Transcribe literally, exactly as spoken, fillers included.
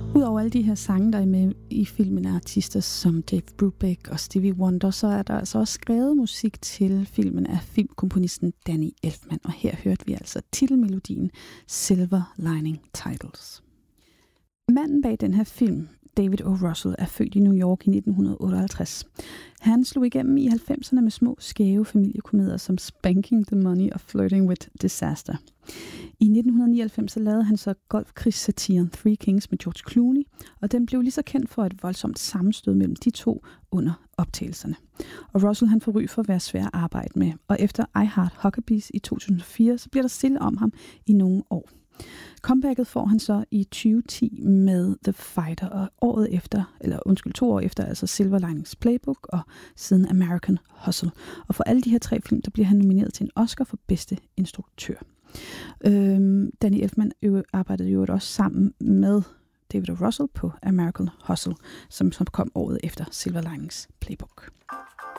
Udover alle de her sange, der er med i filmen af artister som Dave Brubeck og Stevie Wonder, så er der altså også skrevet musik til filmen af filmkomponisten Danny Elfman. Og her hørte vi altså titelmelodien Silver Lining Titles. Manden bag den her film, David O. Russell, er født i New York i nitten otteoghalvtreds. Han slog igennem i halvfemserne med små, skæve familiekomedier som Spanking the Money og Flirting with Disaster. I nitten nioghalvfems lavede han så golfkrigssatiren Three Kings med George Clooney, og den blev lige så kendt for et voldsomt sammenstød mellem de to under optagelserne. Og Russell han får ry for at være svær at arbejde med, og efter I Heart Huckabees i to tusind og fire, så bliver der stille om ham i nogle år. Comebacket får han så i tyve ti med The Fighter, og året efter, eller undskyld, to år efter, altså Silver Linings Playbook og siden American Hustle. Og for alle de her tre film, der bliver han nomineret til en Oscar for bedste instruktør. Øhm, Danny Elfman arbejdede jo også sammen med David O. Russell på American Hustle, som, som kom året efter Silver Linings Playbook.